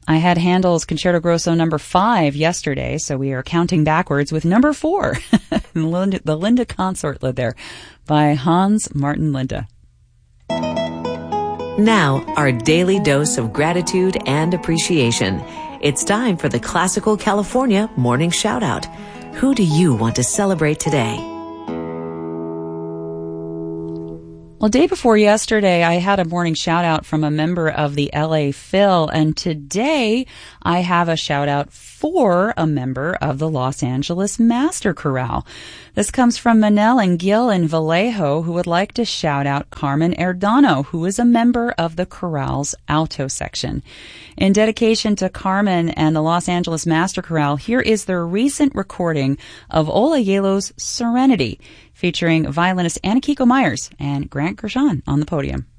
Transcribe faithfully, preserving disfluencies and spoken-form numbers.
I had Handel's Concerto Grosso number five yesterday, so we are counting backwards with number four, the Linda, the Linda Consort Lied there by Hans Martin Linde. Now, our daily dose of gratitude and appreciation. It's time for the Classical California Morning Shoutout. Who do you want to celebrate today? Well, day before yesterday, I had a morning shout out from a member of the L A Phil, and today I have a shout out for a member of the Los Angeles Master Chorale. This comes from Manel and Gil in Vallejo, who would like to shout out Carmen Erdano, who is a member of the chorale's alto section. In dedication to Carmen and the Los Angeles Master Chorale, here is their recent recording of Ola Yelo's Serenity, featuring violinist Anna Kiko Myers and Grant Gershon on the podium.